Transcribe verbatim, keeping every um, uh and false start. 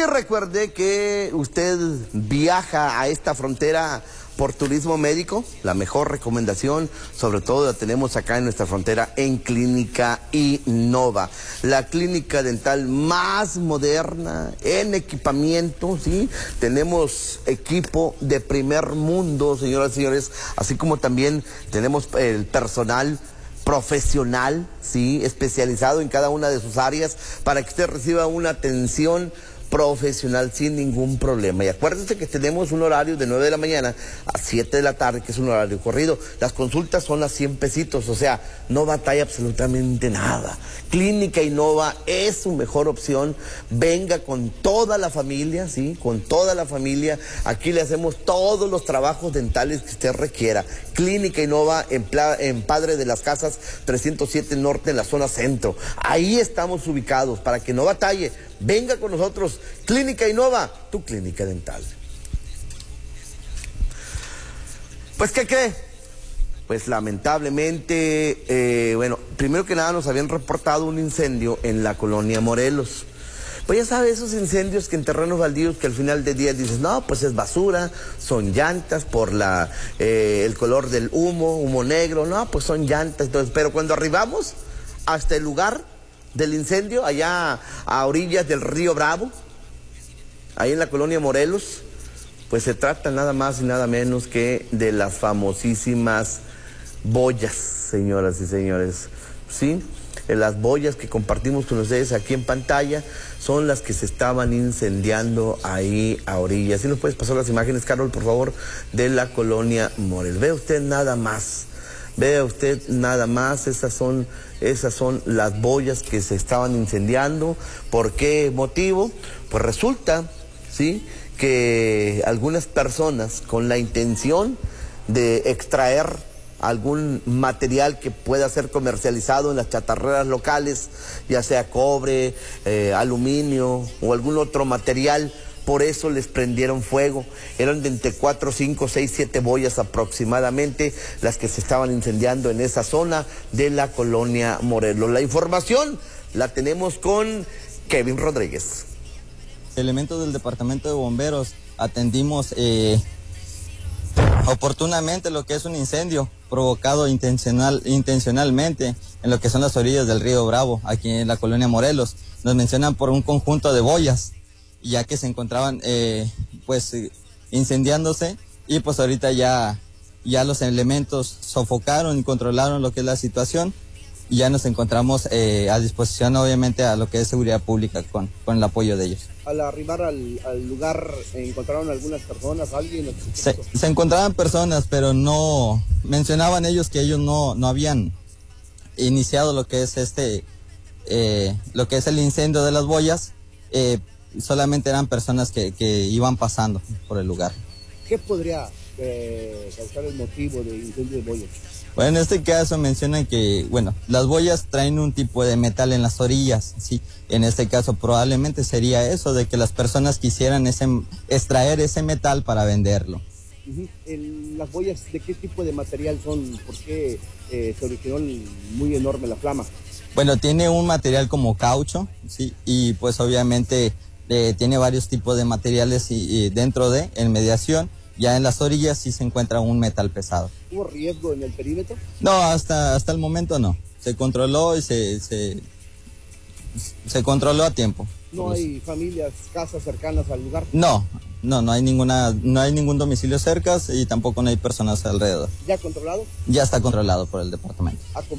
recuerde que usted viaja a esta frontera por turismo médico. La mejor recomendación, sobre todo la tenemos acá en nuestra frontera, en Clínica Innova. La clínica dental más moderna en equipamiento, ¿sí? Tenemos equipo de primer mundo, señoras y señores, así como también tenemos el personal profesional, ¿sí? Especializado en cada una de sus áreas para que usted reciba una atención profesional sin ningún problema. Y acuérdense que tenemos un horario de nueve de la mañana a siete de la tarde, que es un horario corrido. Las consultas son a cien pesitos, o sea, no batalla absolutamente nada. Clínica Innova es su mejor opción. Venga con toda la familia, ¿sí? Con toda la familia. Aquí le hacemos todos los trabajos dentales que usted requiera. Clínica Innova en, en Padre de las Casas trescientos siete Norte, en la zona centro. Ahí estamos ubicados para que no batalle. Venga con nosotros, Clínica Innova, tu clínica dental. Pues, ¿qué cree? Pues lamentablemente, eh, bueno, primero que nada nos habían reportado un incendio en la colonia Morelos. Pues ya sabe, esos incendios que en terrenos baldíos que al final del día dices, no, pues es basura, son llantas por la eh, el color del humo, humo negro, no, pues son llantas. Entonces, pero cuando arribamos hasta el lugar del incendio, allá a orillas del río Bravo, ahí en la colonia Morelos, pues se trata nada más y nada menos que de las famosísimas boyas, señoras y señores, ¿sí? Las boyas que compartimos con ustedes aquí en pantalla son las que se estaban incendiando ahí a orillas. ¿Sí nos puedes pasar las imágenes, Carol, por favor, de la colonia Morelos? Ve usted nada más. Vea usted nada más, esas son, esas son las boyas que se estaban incendiando. ¿Por qué motivo? Pues resulta, ¿sí?, que algunas personas con la intención de extraer algún material que pueda ser comercializado en las chatarreras locales, ya sea cobre, eh, aluminio o algún otro material, por eso les prendieron fuego. Eran de entre cuatro, cinco, seis, siete boyas aproximadamente las que se estaban incendiando en esa zona de la colonia Morelos. La información la tenemos con Kevin Rodríguez. Elementos del departamento de bomberos atendimos eh, oportunamente lo que es un incendio provocado intencional, intencionalmente en lo que son las orillas del río Bravo, aquí en la colonia Morelos. Nos mencionan por un conjunto de boyas, ya que se encontraban eh, pues incendiándose, y pues ahorita ya, ya los elementos sofocaron y controlaron lo que es la situación, y ya nos encontramos eh, a disposición obviamente a lo que es seguridad pública con, con el apoyo de ellos. Al arribar al, al lugar, ¿encontraron algunas personas, alguien? Se, se encontraban personas, pero no, mencionaban ellos que ellos no, no habían iniciado lo que es este, eh, lo que es el incendio de las boyas, eh, solamente eran personas que, que iban pasando por el lugar. ¿Qué podría eh, causar el motivo de incendio de boyas? Bueno, en este caso mencionan que, bueno, las boyas traen un tipo de metal en las orillas, ¿sí? En este caso probablemente sería eso, de que las personas quisieran ese, extraer ese metal para venderlo. Uh-huh. El, ¿Las boyas de qué tipo de material son? ¿Por qué eh, se originó muy enorme la flama? Bueno, tiene un material como caucho, ¿sí? Y pues obviamente eh, tiene varios tipos de materiales y, y dentro de, en mediación. Ya en las orillas sí se encuentra un metal pesado. ¿Hubo riesgo en el perímetro? No, hasta, hasta el momento no. Se controló y se, se, se controló a tiempo. ¿No hay familias, casas cercanas al lugar? No, no, no hay ninguna, no hay ningún domicilio cerca y tampoco no hay personas alrededor. ¿Ya controlado? Ya está controlado por el departamento.